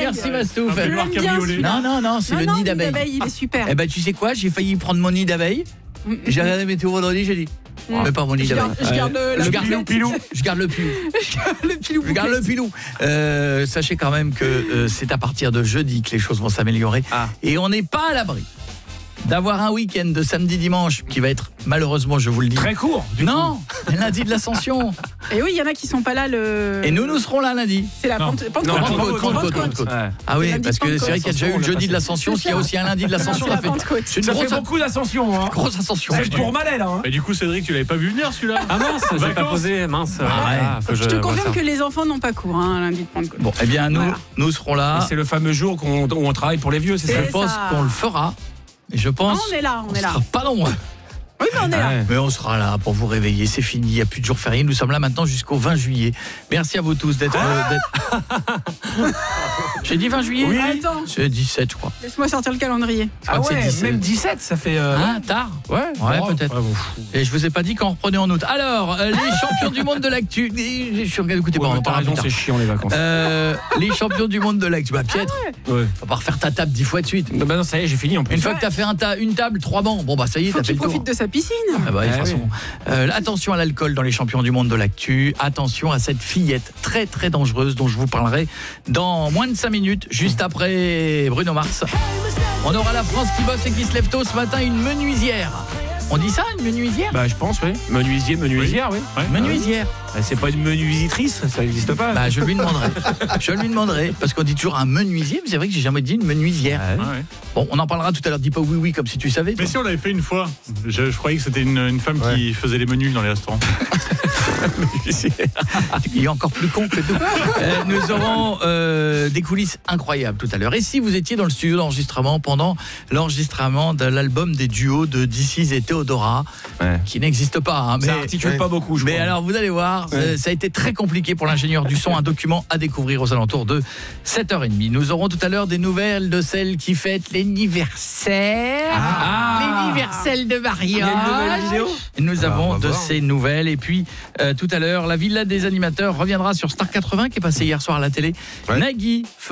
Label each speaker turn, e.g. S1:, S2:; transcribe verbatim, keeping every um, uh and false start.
S1: merci Mastouf.
S2: Je l'aime bien, celui-là.
S1: Non, non, non, c'est
S2: non,
S1: le
S2: non,
S1: nid d'abeille.
S2: Il est super.
S1: Eh ben, tu sais quoi, j'ai failli prendre mon nid d'abeille. J'ai regardé la météo vendredi, j'ai dit.
S2: Mm.
S1: Mais pas mon nid
S2: Je
S1: d'abeille.
S2: garde- je garde le- la
S1: je garde le
S2: bouclette.
S1: pilou. Je garde le pilou.
S2: Le pilou
S1: Je garde le pilou. Euh, sachez quand même que euh, c'est à partir de jeudi que les choses vont s'améliorer.
S3: Ah.
S1: Et on n'est pas à l'abri d'avoir un week-end de samedi-dimanche qui va être, malheureusement, je vous le dis.
S3: Très court. Du
S1: non, le lundi de l'Ascension.
S2: Et oui, il y en a qui sont pas là le.
S1: Et nous, nous serons là lundi.
S2: C'est la
S3: Non.
S2: Pente- Pentecôte.
S3: Non,
S1: Pentecôte,
S3: Pentecôte,
S1: Pentecôte,
S2: Pentecôte.
S1: Pentecôte.
S3: Ouais.
S1: Ah oui,
S2: lundi
S1: parce
S2: de
S1: que c'est
S2: Pentecôte.
S1: vrai qu'il y a déjà eu le jeudi de l'Ascension, qu'il y a aussi un lundi de l'Ascension.
S2: C'est
S1: Ça
S2: la
S1: fait
S2: Pentecôte.
S1: c'est une
S3: Ça
S1: grosse,
S3: fait beaucoup d'ascension. Hein.
S1: grosse ascension.
S3: C'est pour Malais là. Hein.
S4: Mais du coup, Cédric, tu l'avais pas vu venir celui-là?
S5: Ah mince, j'ai pas
S4: Vacances.
S5: posé, mince.
S1: Ah ouais.
S5: Ah, faut que
S2: Je te
S5: vois
S2: confirme
S5: ça.
S2: que les enfants n'ont pas cours, hein, lundi de Pentecôte.
S1: Bon, eh bien, nous,
S2: Voilà.
S1: nous serons là.
S3: Et c'est le fameux jour qu'on, où on travaille pour les vieux, c'est ça?
S1: Je
S2: C'est
S1: pense
S2: ça.
S1: qu'on le fera. Et je pense
S2: Ah, on est là, on est là.
S1: sera pas loin.
S2: Oui, mais on est là.
S3: Ouais.
S1: Mais on sera là pour vous réveiller. C'est fini, il n'y a plus de jours fériés. Nous sommes là maintenant jusqu'au vingt juillet. Merci à vous tous d'être... euh, d'être- J'ai dit vingt juillet?
S3: Oui.
S2: Attends,
S1: C'est dix-sept, je crois.
S2: laisse-moi sortir le calendrier.
S1: Je crois
S3: Ah
S1: que c'est
S3: ouais,
S1: dix-sept.
S3: même dix-sept, ça fait. Euh,
S1: Hein, tard?
S3: Ouais,
S1: Ouais,
S3: bon,
S1: peut-être.
S3: ouais, bon.
S1: Et je vous ai pas dit qu'on reprenait en août. Alors, euh, les champions du monde de l'actu... Je suis écoutez pas,
S3: Ouais,
S1: on
S3: mais
S1: en
S3: t'as
S1: parlera
S3: raison,
S1: plus tard.
S3: c'est chiant les vacances.
S1: Euh, les champions du monde de l'actu. Bah, Pietre,
S3: Ouais.
S1: faut pas refaire ta table dix fois de suite.
S3: Non, bah non, ça y est, j'ai fini en plus.
S1: Une fois que t'as fait un ta- une table, trois bancs, bon bah ça y est,
S2: Faut
S1: t'as fait
S2: qu'il
S1: le tour.
S2: profite de sa piscine.
S1: Ah bah, de toute
S3: Ah
S1: façon. Euh, attention à l'alcool dans les champions du monde de l'actu. Attention à cette fillette très très dangereuse dont je vous parlerai dans moins de cinq minutes, juste après Bruno Mars. On aura la France qui bosse et qui se lève tôt ce matin, une menuisière. On dit ça, une menuisière?
S3: Bah je pense, oui. Menuisier, menuisière, oui.
S4: Ouais.
S1: Menuisière.
S3: Bah, c'est pas une menuisitrice, ça n'existe pas.
S1: Bah je lui demanderai. Je lui demanderai parce qu'on dit toujours un menuisier, mais c'est vrai que j'ai jamais dit une menuisière.
S3: Ah,
S4: Ouais, ouais.
S1: Bon, on en parlera tout à l'heure. Dis pas oui oui comme si tu savais.
S4: Mais
S1: toi.
S4: si on l'avait fait une fois, je, je croyais que c'était une, une femme qui faisait les menus dans les restaurants.
S1: Il est encore plus con que nous. Euh, nous aurons euh, des coulisses incroyables tout à l'heure. Et si vous étiez dans le studio d'enregistrement pendant l'enregistrement de l'album des duos de D C et Theodora,
S3: Ouais.
S1: qui n'existe pas, hein, mais
S3: Ça articule pas beaucoup, je
S1: mais
S3: crois.
S1: alors vous allez voir,
S3: Ouais.
S1: euh, ça a été très compliqué pour l'ingénieur du son. Un document à découvrir aux alentours de sept heures trente. Nous aurons tout à l'heure des nouvelles de celle qui fête l'anniversaire.
S3: Ah.
S1: L'anniversaire de Maria.
S3: Il y a une nouvelle vidéo.
S1: Nous avons
S5: on va
S1: de
S5: voir.
S1: ces nouvelles. Et puis, euh, tout à l'heure, la Villa des animateurs reviendra sur Star quatre-vingts qui est passé hier soir à la télé.
S5: Ouais.
S1: Nagui